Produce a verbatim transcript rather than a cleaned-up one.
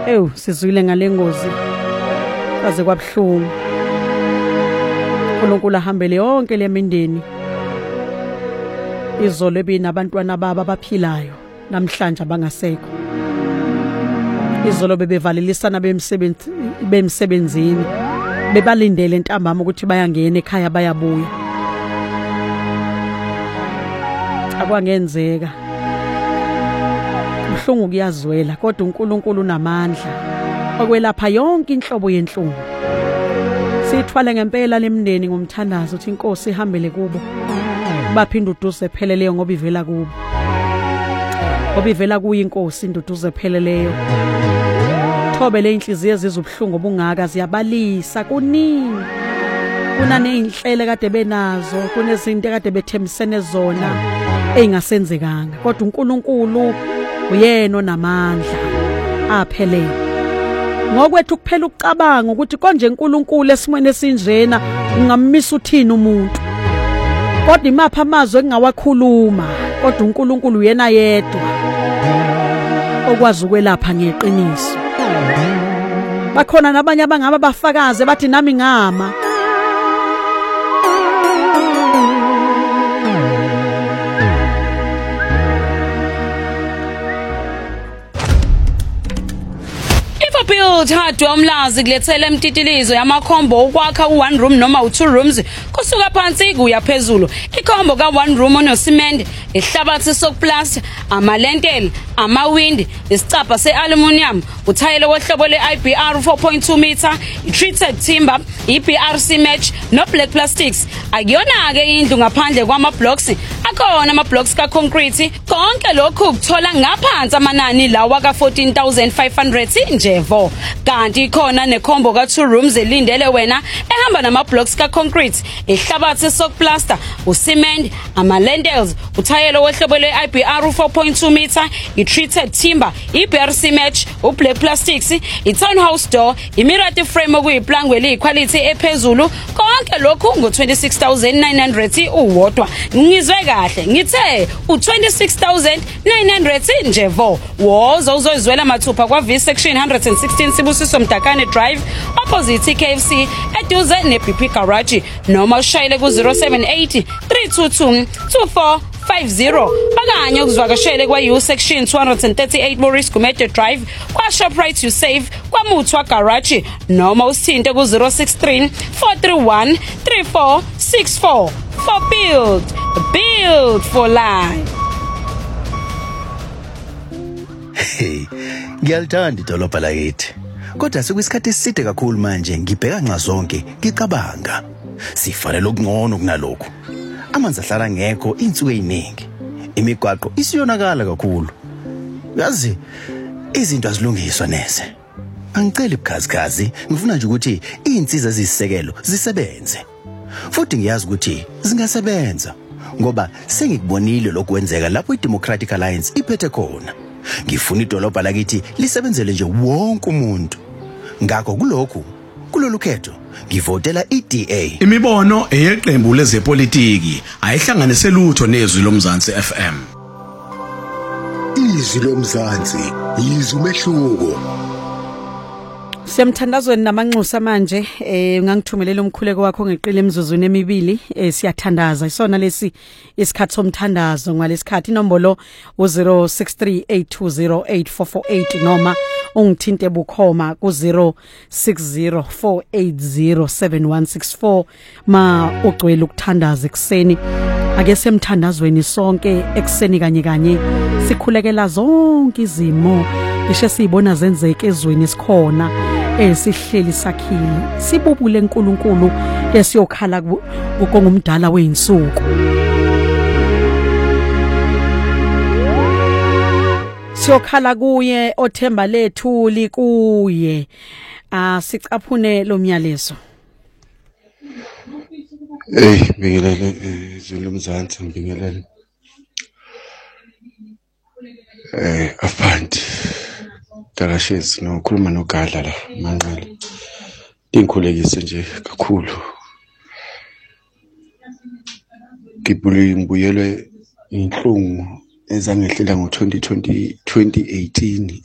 Ew, sizwile ngalengozi. Kaze kwabhlungu. uNkulunkulu ahambele yonke lemindeni. Izolo ebinabantwana baba abaphilayo namhlanje abangasekho. Izolo bebevalelisana bemsebenzi bemsebenzini. Bebalindele ntambama ukuthi bayangena ekhaya bayabuya. Akwangenzeka. Ubuhlungu kuyazwela kodwa uNkulunkulu unamandla okwelapha yonke inhlobo yenhlungu. Sithwale ngempela lemndeni ngomthandazo uthi inkosi ihambele kubo. Baphinda uduze epheleleyo ngoba ivela kubo. Ngoba ivela kuyi inkosi induduze epheleleyo. Thobe le inhliziyo ezizubhlungu obungaka ziyabalisa kuningi. Kuna nezinhlele kade benazo, kunezinto kade bethembisene zona engasenzekanga. Kodwa uNkulunkulu uyena onamandla aphelele. Ngokwethu kuphela ukucabanga ukuthi konje uNkulunkulu esimweni esinjena ungammisa uthini umuntu. Kodwa imapha amazwi engawakhuluma, kodwa uNkulunkulu uyena yedwa okwazi ukwelapha ngeqiniso. Bakhona nabanye abangaba bafakaze bathi nami ngama. Build hardware umlazi kulethela emtitilizo yamakhombo ukwakha u-one room noma u-two rooms kusuka phansi kuya phezulu. Ikhombo ka-one room onosimende, ihlabathi sokuplasta, amalentela, amawindi, isicapha se-aluminium, uthayelo wohlobo le-I B R four point two meter, i-treated timber, i-B R C match no-black plastics. Akuyona-ke indlu ngaphandle kwama-blocks, akhona ama-blocks ka-concrete. Konke lokhu kuthola ngaphansi amanani lawa ka-fourteen thousand five hundred njevo. Kanti khona nekhombo ka-two rooms elindele wena ehamba nama-blocks ka-concrete, ihlabathi sokuplasta, ucement, ama-lentils, uthayelo wohlobo le-I B R four point two meter, i-treated timber, i-B R C match, u-black plastics, i-townhouse door, imirati frame okuyiplangwe eliyiquality ephezulu. Konke lokhu ngo-twenty-six thousand nine hundred uwodwa. Ngizwe kahle ngithe u-twenty-six thousand nine hundred njevo. Woza uzoyizwela mathupha kwa V section one sixteen Sibusiso Mdakane Drive opposite K F C eduze ne-B P Garage, noma ushayele ku zero seven eight three two two two four five zero. Bakanye ukuzwakashele kwa U section two thirty-eight Maurice Gumede Drive kwa Shoprite You Save kwa Muthwa Garage, noma usithinte ku zero six three four three one three four six four. For Build, build for life. Hey, ngiyalithanda idolobha lakithi. Kodwa sekuyisikhathi eside kakhulu manje ngibheka nxa zonke ngicabanga. Sifanele okungcono kunalokho. Amanzi ahlala ngekho insuku eziningi. Imigwaqo isiyonakala kakhulu. Yazi izinto azilungiswa neze. Angicela ibukhazikhazi, ngifuna nje ukuthi izinsiza ezisisekelo zisebenze. Futhi ngiyazi ukuthi zingasebenza ngoba sengikubonile lokwenzeka lapho iDemocratic Alliance iphethe khona. Ngifuna idolobha lakithi lisebenzele nje wonke umuntu. Ngakho kulokhu kulolu khetho ngivotela I-D A. Imibono eyeqembu lezepolitiki ayihlanganise lutho nezwi lomzansi F M. Izwi lomzansi yizwi umehluko. Siyamthandazweni namanxusa manje eh ngangithumelela umkhuleko wakho ngeqile emizuzwini emibili eh siyathandaza isona lesi isikhathi somthandazo ngalesikhathi inombolo u zero six three eight two zero eight four four eight noma ungithinte bukhoma ku zero six zero four eight zero seven one six four ma ugcwele ukuthandaza ekseni. Ake semthandazweni sonke ekseni kanye kanye sikhulekela zonke izimo ishe sibona zenzeke ezweni esikhona esihleli sakhile sibubule uNkulunkulu esiyokhala ukongumdala weinsuku. Siyokhala kuye othemba lethu likuye. Ah sicaphune lo myalezo. Hey, ngibingelele izwi lomzansi, ngibingelele. Eh afandi Darashis no khuluma noGadla la Manqele. Inkhulekise nje kakhulu. Ngibuli ngibuyelwe inhlungu ezangehlela ngo twenty twenty twenty eighteen